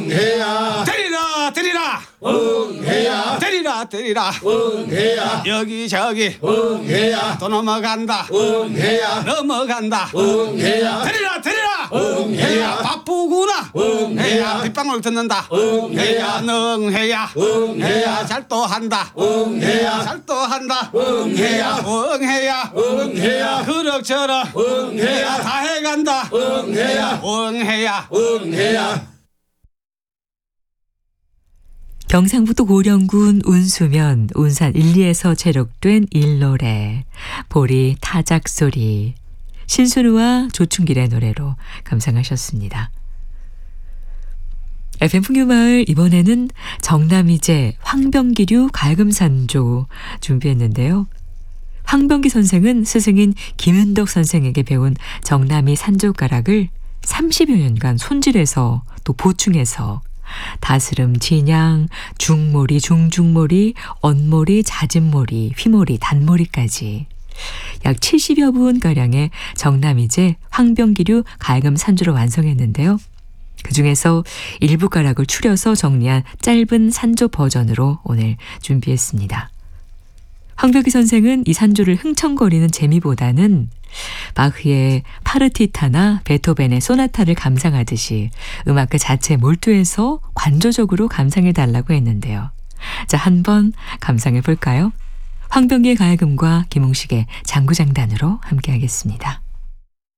응해야 때리라 때리라 응해야 때리라 때리라 응해야 여기저기 응해야 또 넘어간다 응해야 넘어간다 응해야 때리라 때리라 응해야 바쁘구나 응해야 빗방울 듣는다 응해야 응해야 응해야 잘 또 한다 응해야 잘 또 한다 응해야 응해야 응해야 그럭저럭 응해야 다 해간다 응해야 응해야 응해야 경상북도 고령군 운수면 운산 1, 2에서 제록된 일노래 보리 타작소리 신순우와 조충길의 노래로 감상하셨습니다. FM 풍류마을 이번에는 정남이제 황병기류 갈금산조 준비했는데요. 황병기 선생은 스승인 김윤덕 선생에게 배운 정남이 산조가락을 30여 년간 손질해서 또 보충해서 다스름, 진양, 중모리, 중중모리, 언모리, 잦은모리, 휘모리, 단모리까지 약 70여 분가량의 정남이제 황병기류 갈금 산조를 완성했는데요. 그중에서 일부 가락을 추려서 정리한 짧은 산조 버전으로 오늘 준비했습니다. 황병기 선생은 이 산조를 흥청거리는 재미보다는 바흐의 파르티타나 베토벤의 소나타를 감상하듯이 음악 그 자체에 몰두해서 관조적으로 감상해달라고 했는데요. 자, 한번 감상해 볼까요? 황병기의 가야금과 김홍식의 장구장단으로 함께하겠습니다.